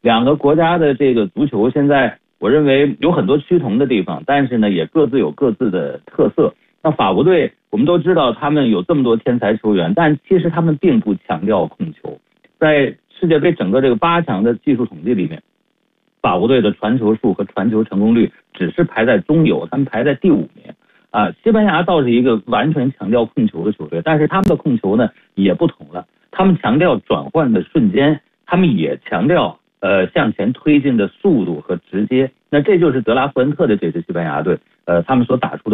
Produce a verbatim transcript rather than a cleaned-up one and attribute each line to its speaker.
Speaker 1: 两个国家的这个足球现在我认为有很多趋同的地方，但是呢也各自有各自的特色。那法国队我们都知道他们有这么多天才球员，但其实他们并不强调控球。在世界杯整个这个八强的技术统计里面，法国队的传球数和传球成功率只是排在中游，他们排在第五名啊。西班牙倒是一个完全强调控球的球队，但是他们的控球呢也不同了，他们强调转换的瞬间，他们也强调呃向前推进的速度和直接。那这就是德拉福恩特的这支西班牙队呃他们所打出的